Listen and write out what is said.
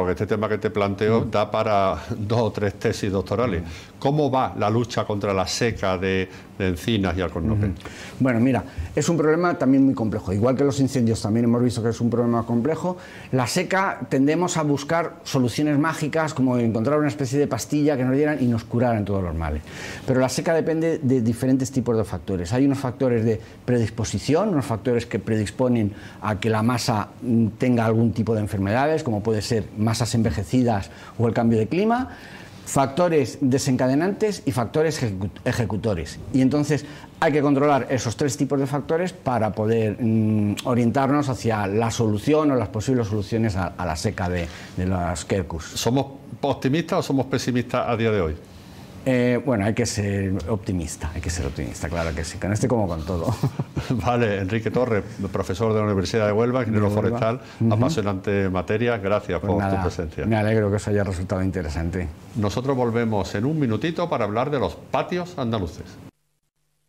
porque este tema que te planteo da para 2 o 3 tesis doctorales. ¿Cómo va la lucha contra la seca de encinas y alcornoques? Bueno, mira, es un problema también muy complejo. Igual que los incendios también hemos visto que es un problema complejo. La seca tendemos a buscar soluciones mágicas, como encontrar una especie de pastilla que nos dieran y nos curaran todos los males. Pero la seca depende de diferentes tipos de factores. Hay unos factores de predisposición, unos factores que predisponen a que la masa tenga algún tipo de enfermedades, como puede ser masas envejecidas o el cambio de clima, factores desencadenantes y factores ejecutores. Y entonces hay que controlar esos 3 tipos de factores para poder orientarnos hacia la solución o las posibles soluciones a la seca de las quercus. ¿Somos optimistas o somos pesimistas a día de hoy? Bueno, hay que ser optimista, claro que sí, con este como con todo. Vale, Enrique Torres, profesor de la Universidad de Huelva, ingeniero forestal, apasionante materia, gracias por tu presencia. Me alegro que os haya resultado interesante. Nosotros volvemos en un minutito para hablar de los patios andaluces.